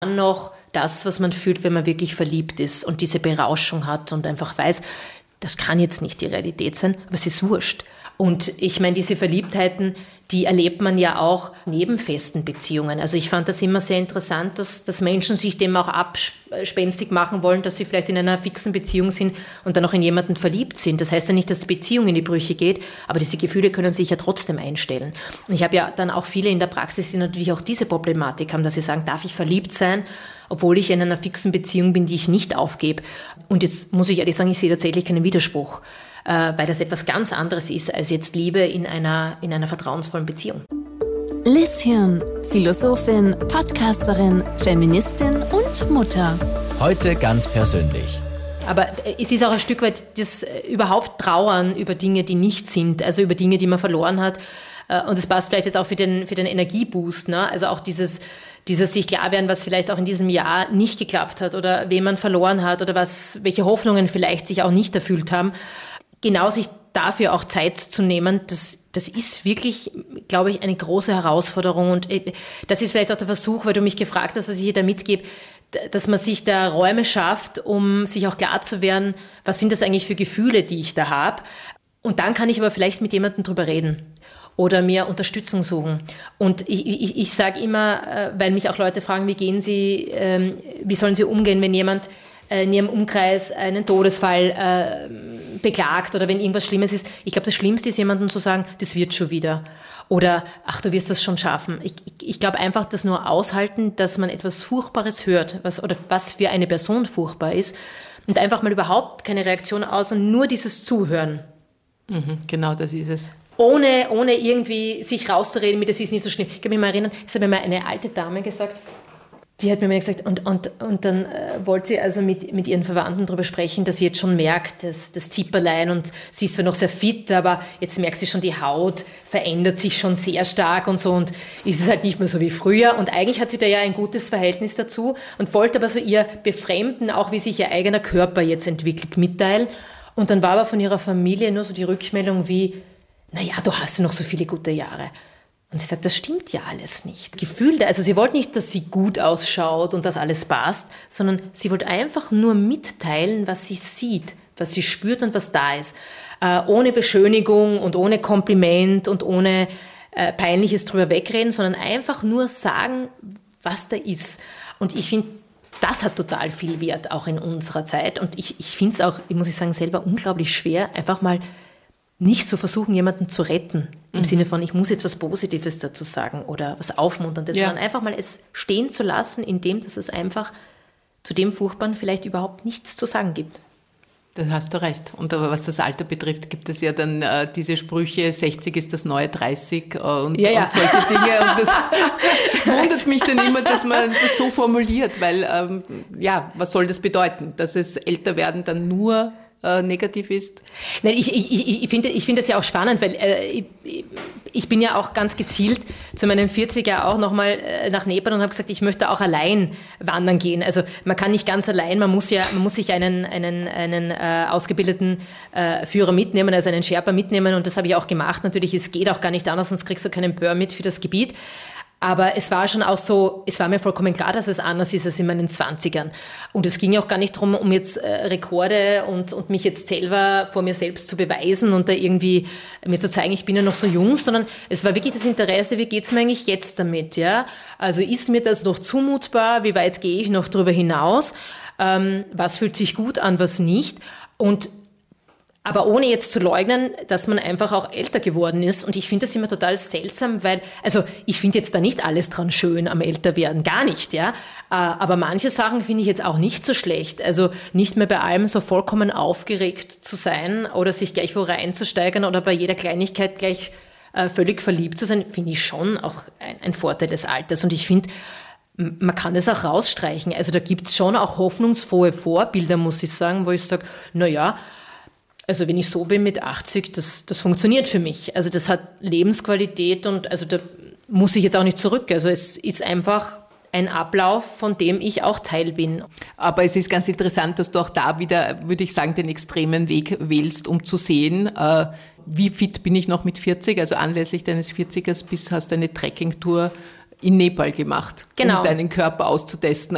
noch das, was man fühlt, wenn man wirklich verliebt ist und diese Berauschung hat und einfach weiß, das kann jetzt nicht die Realität sein, aber es ist wurscht. Und ich meine, diese Verliebtheiten, die erlebt man ja auch neben festen Beziehungen. Also ich fand das immer sehr interessant, dass Menschen sich dem auch abspenstig machen wollen, dass sie vielleicht in einer fixen Beziehung sind und dann auch in jemanden verliebt sind. Das heißt ja nicht, dass die Beziehung in die Brüche geht, aber diese Gefühle können sich ja trotzdem einstellen. Und ich habe ja dann auch viele in der Praxis, die natürlich auch diese Problematik haben, dass sie sagen, darf ich verliebt sein, obwohl ich in einer fixen Beziehung bin, die ich nicht aufgebe. Und jetzt muss ich ehrlich sagen, ich sehe tatsächlich keinen Widerspruch, weil das etwas ganz anderes ist als jetzt Liebe in einer vertrauensvollen Beziehung. Liz Hirn, Philosophin, Podcasterin, Feministin und Mutter. Heute ganz persönlich. Aber es ist auch ein Stück weit das überhaupt Trauern über Dinge, die nicht sind, also über Dinge, die man verloren hat. Und das passt vielleicht jetzt auch für den Energieboost, ne? Also auch dieses sich klar werden, was vielleicht auch in diesem Jahr nicht geklappt hat oder wen man verloren hat oder welche Hoffnungen vielleicht sich auch nicht erfüllt haben. Genau sich dafür auch Zeit zu nehmen, das ist wirklich, glaube ich, eine große Herausforderung. Und das ist vielleicht auch der Versuch, weil du mich gefragt hast, was ich hier da mitgebe, dass man sich da Räume schafft, um sich auch klar zu werden, was sind das eigentlich für Gefühle, die ich da habe. Und dann kann ich aber vielleicht mit jemandem drüber reden oder mir Unterstützung suchen. Und ich sage immer, weil mich auch Leute fragen, wie sollen sie umgehen, wenn jemand in ihrem Umkreis einen Todesfall beklagt oder wenn irgendwas Schlimmes ist. Ich glaube, das Schlimmste ist, jemandem zu sagen, das wird schon wieder. Oder, ach, du wirst das schon schaffen. Ich glaube einfach, dass nur aushalten, dass man etwas Furchtbares hört, was für eine Person furchtbar ist und einfach mal überhaupt keine Reaktion aus und nur dieses Zuhören. Genau, das ist es. Ohne irgendwie sich rauszureden mit, das ist nicht so schlimm. Ich kann mich mal erinnern, es hat mir mal eine alte Dame gesagt, die hat mir mal gesagt, und dann wollte sie also mit ihren Verwandten darüber sprechen, dass sie jetzt schon merkt, das Zipperlein und sie ist zwar noch sehr fit, aber jetzt merkt sie schon, die Haut verändert sich schon sehr stark und so und ist es halt nicht mehr so wie früher und eigentlich hat sie da ja ein gutes Verhältnis dazu und wollte aber so ihr Befremden, auch wie sich ihr eigener Körper jetzt entwickelt, mitteilen und dann war aber von ihrer Familie nur so die Rückmeldung wie, naja, du hast ja noch so viele gute Jahre. Und sie sagt, das stimmt ja alles nicht. Gefühl, also sie wollte nicht, dass sie gut ausschaut und dass alles passt, sondern sie wollte einfach nur mitteilen, was sie sieht, was sie spürt und was da ist. Ohne Beschönigung und ohne Kompliment und ohne Peinliches drüber wegreden, sondern einfach nur sagen, was da ist. Und ich finde, das hat total viel Wert, auch in unserer Zeit. Und ich finde es auch, muss ich sagen, selber unglaublich schwer, einfach mal nicht so versuchen, jemanden zu retten, im Sinne von, ich muss jetzt was Positives dazu sagen oder was Aufmunterndes, sondern einfach mal es stehen zu lassen, indem dass es einfach zu dem Furchtbaren vielleicht überhaupt nichts zu sagen gibt. Da hast du recht. Und aber was das Alter betrifft, gibt es ja dann diese Sprüche, 60 ist das neue 30 und solche Dinge. Und das wundert mich dann immer, dass man das so formuliert, weil, was soll das bedeuten? Dass es Älterwerden dann nur negativ ist? Nein, ich finde das ja auch spannend, weil ich bin ja auch ganz gezielt zu meinem 40er auch nochmal nach Nepal und habe gesagt, ich möchte auch allein wandern gehen. Also man kann nicht ganz allein, man muss sich einen ausgebildeten Führer mitnehmen, also einen Sherpa mitnehmen und das habe ich auch gemacht. Natürlich, es geht auch gar nicht anders, sonst kriegst du keinen Permit für das Gebiet. Aber es war schon auch so, es war mir vollkommen klar, dass es anders ist als in meinen 20ern. Und es ging ja auch gar nicht darum, um jetzt Rekorde und mich jetzt selber vor mir selbst zu beweisen und da irgendwie mir zu zeigen, ich bin ja noch so jung, sondern es war wirklich das Interesse, wie geht's mir eigentlich jetzt damit, ja? Also ist mir das noch zumutbar? Wie weit gehe ich noch darüber hinaus? Was fühlt sich gut an, was nicht? Aber ohne jetzt zu leugnen, dass man einfach auch älter geworden ist. Und ich finde das immer total seltsam, weil, also ich finde jetzt da nicht alles dran schön am Älterwerden, gar nicht, ja. Aber manche Sachen finde ich jetzt auch nicht so schlecht. Also nicht mehr bei allem so vollkommen aufgeregt zu sein oder sich gleich wo reinzusteigern oder bei jeder Kleinigkeit gleich völlig verliebt zu sein, finde ich schon auch ein Vorteil des Alters. Und ich finde, man kann das auch rausstreichen. Also da gibt es schon auch hoffnungsfrohe Vorbilder, muss ich sagen, wo ich sage, naja, also wenn ich so bin mit 80, das funktioniert für mich. Also das hat Lebensqualität und also da muss ich jetzt auch nicht zurück. Also es ist einfach ein Ablauf, von dem ich auch Teil bin. Aber es ist ganz interessant, dass du auch da wieder, würde ich sagen, den extremen Weg wählst, um zu sehen, wie fit bin ich noch mit 40. Also anlässlich deines 40ers hast du eine Trekkingtour in Nepal gemacht, genau, um deinen Körper auszutesten.